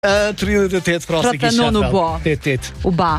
38 pra se kisha U ba.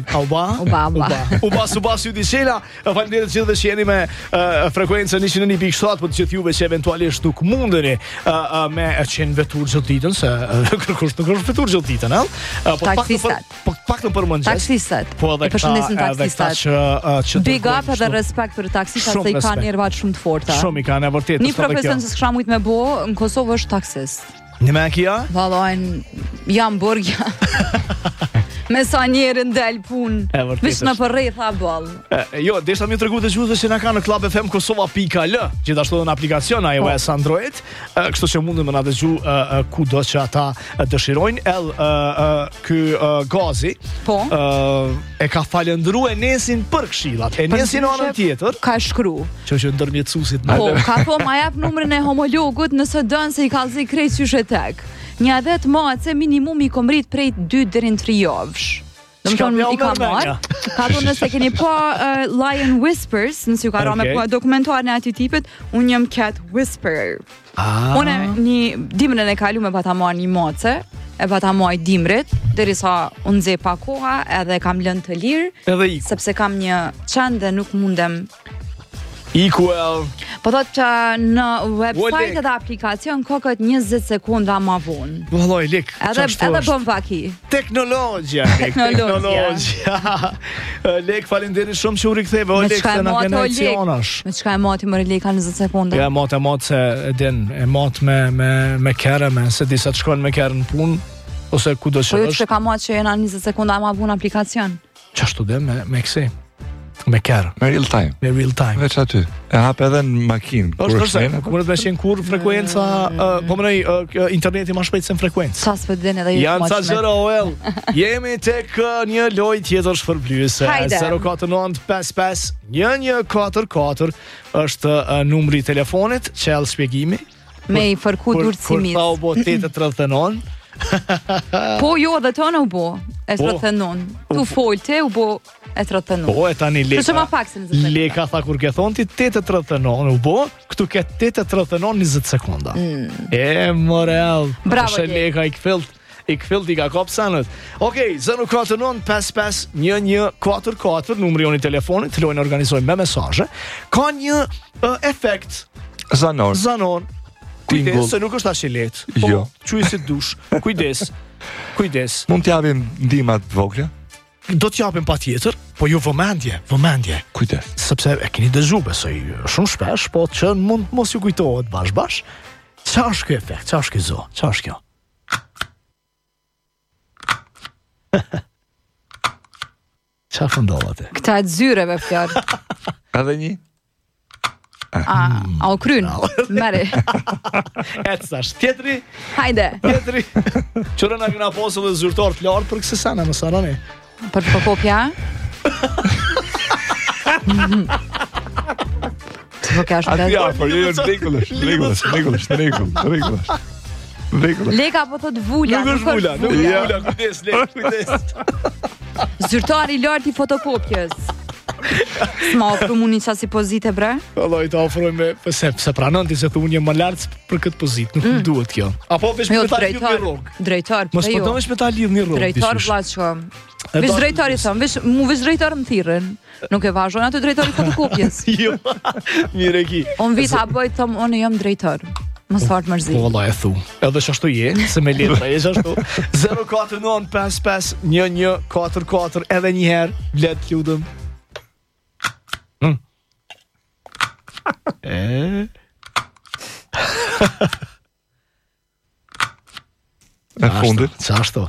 Uba sy Disela. Faleminderit gjithë që jeni me frekuencën 101.7, po të gjithë juve që eventualisht nuk mundeni me qenë vetur gjithë ditën, se kërkush nuk është vetur gjithë ditën, po paktën për mëngjes. Taksistat. Po edhe përshëndesim taksistat. Big up edhe respekt për taksistat se i kanë nervat shumë të forta. Shumë i kanë, vërtet. Një profesion që s'kisha mujt me bo në Kosovë është taksist. Në me kia? Vallajnë, jam burgja. Me sa njerë ndel pun. Vish në përrej tha ball. Jo, desha mi tregu të gjithë që na ka në Club FM Kosova.al, gjithashtu edhe në aplikacion iOS Android, kështu që mundën më na dëgju kudo që ata dëshirojnë. Ky Gazi e ka falendruar Enesin për këshillat. Enesin në anën tjetër ka shkru që ndërmjetësuesit Po, ka po ma jap numrin e homologut nëse dën se i ka zi krejt qyshe tek. Një adet mace minimum i komrit prej 2 deri në 3 javësh. Domethënë i ka marrë. Ka thonë nëse keni pa Lion Whispers, nëse ju ka rënë me dokumentarin e atij tipit, unë jam Cat Whisperer. Unë një dimrën e kalu me pata marrë një mace, e pata marrë dimrit, derisa unë nxe pa koha edhe kam lënë të lirë, sepse kam një qen dhe nuk mundem Po thot që në website edhe aplikacion kokët 20 sekunda ma vonë. Valloj, lek. Edhe bëm vaki. Teknologjia. Lek, faleminderit shumë që u riktheve, o lek se na kene aksionash. Me çka e mati më leka 20 sekunda? Ja, mot se e mat me kerë, se disa të shkojnë me kerë në punë, ose ku do që është. Po ju që ka mat që jena 20 sekunda ma vonë aplikacion? Qashtu dhe me kësi. Me kërë. Me real time. Veç aty. E hap edhe në makinë. Kur të qenë kur frekuenca, po mënej interneti ma shpejt se në frekuencë. Sa s'pët dhe edhe ju janë ca gjëra OL. Jemi tek një lojë tjetër shpërblyese. 049551144 është numri i telefonit, qell shpjegimi. Me i fërku durëcimis. Kur ta u bo 839. Po jo edhe tonë u bo e 39. Tu folte u bo e 39. Po e tani leka tha kur ke thonë ti 839 u bo, këtu ke 839 20 sekunda. E morel. Bravo leka i këfilt i ka kop sanët. Okej, 049551144 numri jonë i telefonit, të lojnë organizojnë me mesazhe. Ka një efekt zanor. Kujdes, se nuk është ashtë letë. Jo. Quj si dush. Kujdes. Mund t'japim ndihmat vogla? Do t'japim pa tjetër, po ju vëmendje. Kujdes. Sepse e keni dëgju besoj shumë shpesh, po që mund mos ju kujtohet bash. Qa është kjo efekt? Qa është kjo zo? Qa është kjo? Qa fëndova te? Këta e të zyreve fjarë. Edhe një? A o krynë, meri. Etë sash, tjetëri. Hajde. Qërë nga këna posë dhe zyrtar të lartë për këse sana, më sarani. Për të popja? Të popja është dhe. Ja, për ju e rregullësh. Leka po thot vulja. Nuk është vulja, kujdes. Zyrtari lartë i fotokopjes. S'ma ofru mu një qasi pozite, bre? Alloj, të ofrojme, se pranon ti se thu unë jem më lartë për këtë pozit, nuk më duhet kjo. Apo vesh me ta lidh një rrugë. Drejtar, mos po vesh me ta lidh një rrugë. Drejtar, vlaqo. Vesh drejtar i thëm, mu vesh drejtar më thirën. Nuk e vazhdojnë atë drejtar i fotokopjes. Jo, mire ki. On vita bëjt thëm, unë jam drejtar. Mos fart mërzi. Po valla e thu. Edhe çashtu je, se me letra je ashtu. 049551144 edhe një herë, let ludëm. E fundit. Qashtu.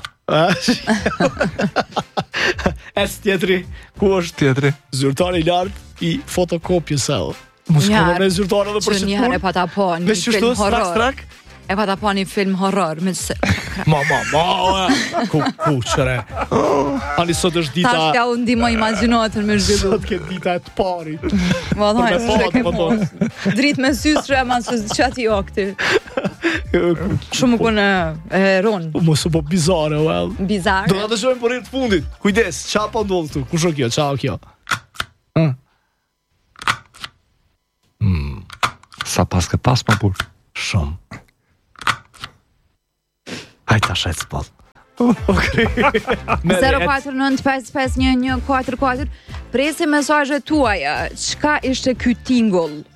Es tjetri. Ku është tjetri? Zyrtari i lartë i fotokopjes së. Mos ka me zyrtar edhe për një herë e pata po një film horror. E pata po një film horror me Ma, ku qëre. Ani sot është dita. Ta shka unë ndihmoj imagjinatën me zhvillu. Sot ke dita e të parit. Vallaj, dritë me sys shreman që ati okti. Shumë kënë e ronë. Mos u po bizare, well. Bizare. Do të shojmë për rritë fundit. Kujdes, qa po ndodhë tu? Kusho kjo, qa o kjo? Sa pas ke pas ma burë? Shumë. Hajta shetë s'pall. Okej. 049551144. Presi mesazhet tuaja. Çka ishte ky tingull?